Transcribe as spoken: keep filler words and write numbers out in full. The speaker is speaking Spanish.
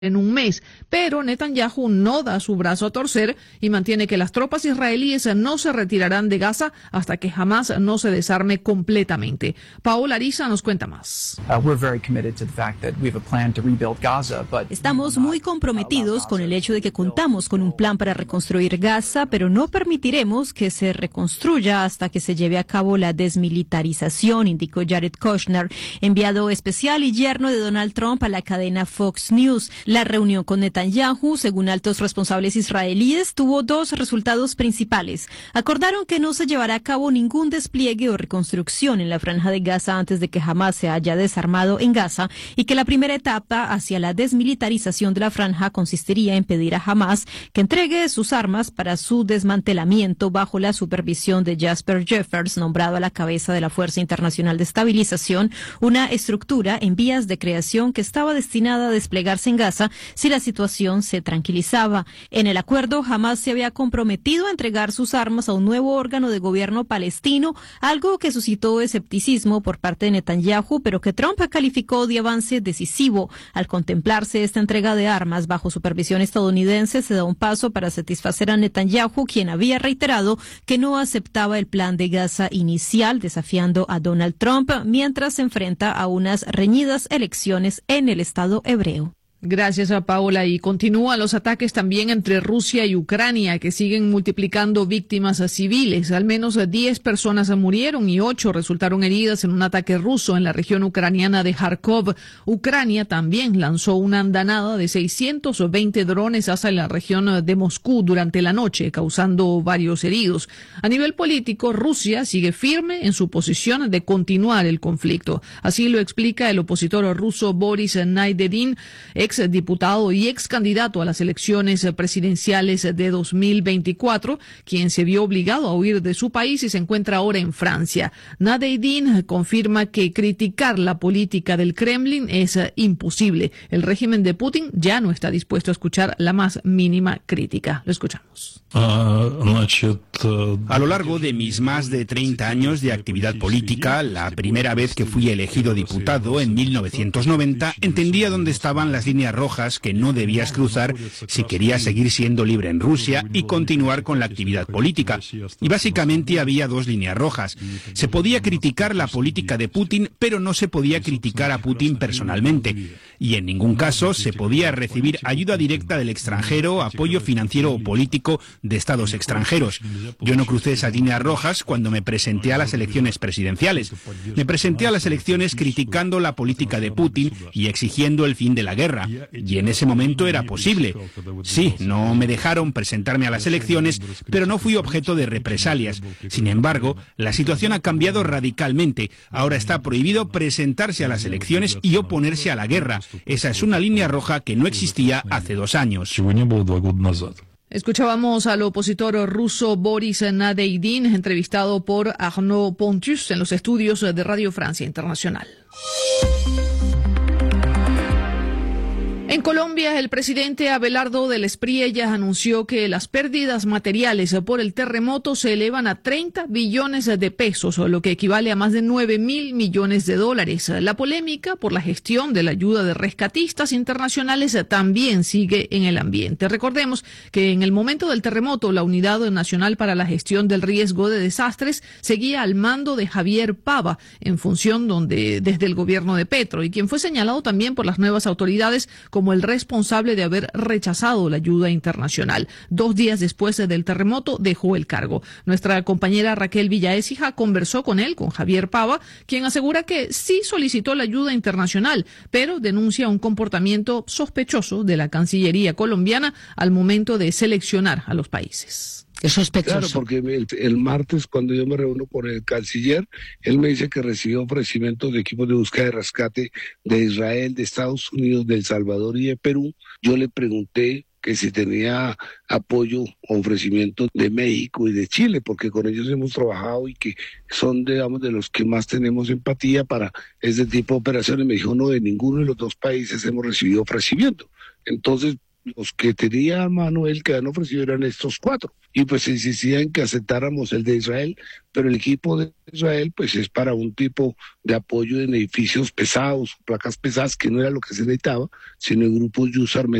en un mes, pero Netanyahu no da su brazo a torcer y mantiene que las tropas israelíes no se retirarán de Gaza hasta que Hamás no se desarme completamente. Paola Ariza nos cuenta más. Estamos muy comprometidos con el hecho de que contamos con un plan para reconstruir Gaza, pero no permitiremos que se reconstruya hasta que se lleve a cabo la desmilitarización, indicó Jared Kushner, enviado especial y yerno de Donald Trump a la cadena Fox News. La reunión con Netanyahu, según altos responsables israelíes, tuvo dos resultados principales. Acordaron que no se llevará a cabo ningún despliegue o reconstrucción en la franja de Gaza antes de que Hamás se haya desarmado en Gaza y que la primera etapa hacia la desmilitarización de la franja consistiría en pedir a Hamás que entregue sus armas para su desmantelamiento bajo la supervisión de Jasper Jeffers, nombrado a la cabeza de la Fuerza Internacional de Estabilización, una estructura en vías de creación que estaba destinada a desplegarse en Gaza si la situación se tranquilizaba. En el acuerdo, Hamás se había comprometido a entregar sus armas a un nuevo órgano de gobierno palestino, algo que suscitó escepticismo por parte de Netanyahu, pero que Trump calificó de avance decisivo. Al contemplarse esta entrega de armas bajo supervisión estadounidense, se da un paso para satisfacer a Netanyahu, quien había reiterado que no aceptaba el plan de Gaza inicial, desafiando a Donald Trump mientras se enfrenta a unas reñidas elecciones en el Estado hebreo. Gracias a Paola. Y continúan los ataques también entre Rusia y Ucrania, que siguen multiplicando víctimas civiles. Al menos diez personas murieron y ocho resultaron heridas en un ataque ruso en la región ucraniana de Kharkov. Ucrania también lanzó una andanada de seiscientos veinte drones hacia la región de Moscú durante la noche, causando varios heridos. A nivel político, Rusia sigue firme en su posición de continuar el conflicto. Así lo explica el opositor ruso Boris Nadezhdin, ex diputado y ex candidato a las elecciones presidenciales de dos mil veinticuatro, quien se vio obligado a huir de su país y se encuentra ahora en Francia. Nadezhdin confirma que criticar la política del Kremlin es imposible. El régimen de Putin ya no está dispuesto a escuchar la más mínima crítica. Lo escuchamos. A lo largo de mis más de treinta años de actividad política, la primera vez que fui elegido diputado en mil novecientos noventa, entendía dónde estaban las líneas rojas que no debías cruzar si querías seguir siendo libre en Rusia y continuar con la actividad política. Y básicamente había dos líneas rojas. Se podía criticar la política de Putin, pero no se podía criticar a Putin personalmente. Y en ningún caso se podía recibir ayuda directa del extranjero, apoyo financiero o político de estados extranjeros. Yo no crucé esas líneas rojas cuando me presenté a las elecciones presidenciales. Me presenté a las elecciones criticando la política de Putin y exigiendo el fin de la guerra. Y en ese momento era posible. Sí, no me dejaron presentarme a las elecciones, pero no fui objeto de represalias. Sin embargo, la situación ha cambiado radicalmente. Ahora está prohibido presentarse a las elecciones y oponerse a la guerra. Esa es una línea roja que no existía hace dos años. Escuchábamos al opositor ruso Boris Nadezhdin, entrevistado por Arnaud Pontus en los estudios de Radio Francia Internacional. En Colombia, el presidente Abelardo del Espriella anunció que las pérdidas materiales por el terremoto se elevan a treinta billones de pesos, lo que equivale a más de nueve mil millones de dólares. La polémica por la gestión de la ayuda de rescatistas internacionales también sigue en el ambiente. Recordemos que en el momento del terremoto, la Unidad Nacional para la Gestión del Riesgo de Desastres seguía al mando de Javier Pava, en función donde desde el gobierno de Petro, y quien fue señalado también por las nuevas autoridades como como el responsable de haber rechazado la ayuda internacional. Dos días después del terremoto dejó el cargo. Nuestra compañera Raquel Villaécija conversó con él, con Javier Pava, quien asegura que sí solicitó la ayuda internacional, pero denuncia un comportamiento sospechoso de la Cancillería colombiana al momento de seleccionar a los países. Es sospechoso. Claro, porque el, el martes cuando yo me reúno con el canciller, él me dice que recibió ofrecimientos de equipos de búsqueda y rescate de Israel, de Estados Unidos, de El Salvador y de Perú. Yo le pregunté que si tenía apoyo o ofrecimientos de México y de Chile, porque con ellos hemos trabajado y que son, digamos, de los que más tenemos empatía para este tipo de operaciones. Me dijo, no, de ninguno de los dos países hemos recibido ofrecimiento. Entonces, los que tenía Manuel que han ofrecido eran estos cuatro. Y pues insistían en que aceptáramos el de Israel, pero el equipo de Israel pues es para un tipo de apoyo en edificios pesados, placas pesadas, que no era lo que se necesitaba, sino en grupos Yusar